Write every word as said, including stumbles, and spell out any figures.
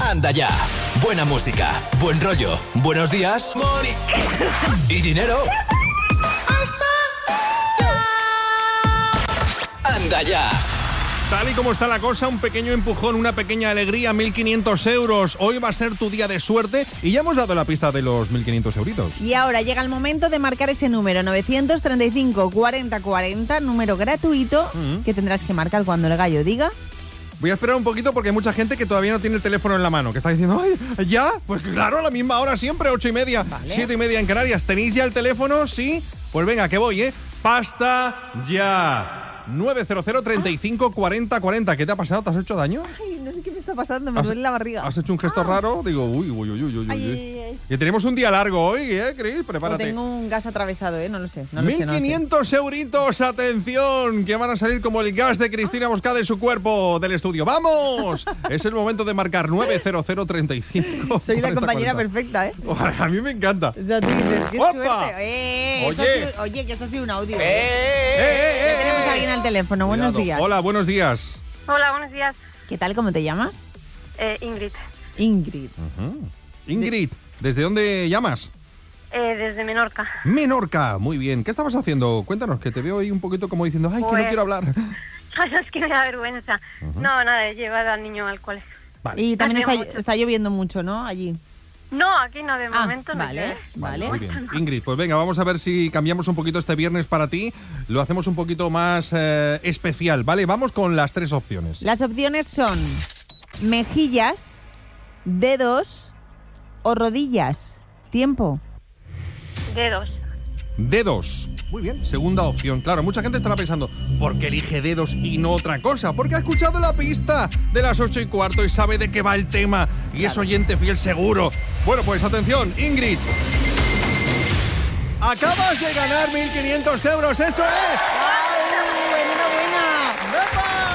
Anda ya. Buena música, buen rollo, buenos días y dinero. Anda ya. Tal y como está la cosa, un pequeño empujón, una pequeña alegría, mil quinientos euros. Hoy va a ser tu día de suerte y ya hemos dado la pista de los mil quinientos euritos. Y ahora llega el momento de marcar ese número, novecientos treinta y cinco, cuarenta, cuarenta, número gratuito, mm-hmm. que tendrás que marcar cuando el gallo diga. Voy a esperar un poquito porque hay mucha gente que todavía no tiene el teléfono en la mano, que está diciendo, ¡ay, ya! Pues claro, a la misma hora siempre, ocho y media, vale. siete y media en Canarias. ¿Tenéis ya el teléfono? Sí. Pues venga, que voy, ¿eh? ¡Pasta ya! nueve cero cero, treinta y cinco, cuarenta, cuarenta. ¿Qué te ha pasado? ¿Te has hecho daño? Ay, no sé qué me está pasando, me duele la barriga. ¿Has hecho un gesto ah. raro? Digo, uy, uy, uy, uy, uy. Ay, ay, ay. Y tenemos un día largo hoy, ¿eh, Cris? Prepárate. O tengo un gas atravesado, ¿eh? No lo sé. No mil quinientos euritos, atención, que van a salir como el gas de Cristina Moscada de su cuerpo del estudio. ¡Vamos! Es el momento de marcar nueve cero cero, treinta y cinco. Soy cuarenta, la compañera cuarenta. perfecta, ¿eh? A mí me encanta. O sea, tú dices, qué ¡opa! suerte. Eh, oye. Eso ha, oye, que eso ha sido un audio. Eh, eh, eh, ya tenemos a alguien al teléfono. Cuidado. Buenos días. Hola, buenos días. Hola, buenos días. ¿Qué tal? ¿Cómo te llamas? Eh, Ingrid. Ingrid. Uh-huh. Ingrid, ¿desde dónde llamas? Eh, desde Menorca. Menorca, muy bien. ¿Qué estabas haciendo? Cuéntanos, que te veo ahí un poquito como diciendo, ay, pues... que no quiero hablar. Es que me da vergüenza. Uh-huh. No, nada, he llevado al niño al colegio. Vale. Y también está, está lloviendo mucho, ¿no? Allí. No, aquí no, de ah, momento no. Vale, vale. Muy bien. Ingrid, pues venga, vamos a ver si cambiamos un poquito este viernes para ti. Lo hacemos un poquito más eh, especial, ¿vale? Vamos con las tres opciones. Las opciones son mejillas, dedos o rodillas. Tiempo. Dedos. Dedos. Muy bien, segunda opción. Claro, mucha gente estará pensando, ¿por qué elige dedos y no otra cosa? Porque ha escuchado la pista de las ocho y cuarto y sabe de qué va el tema. Y claro. Es oyente fiel seguro. Bueno, pues atención, Ingrid. Acabas de ganar mil quinientos euros, eso es. ¡Ay, enhorabuena! ¡Epa!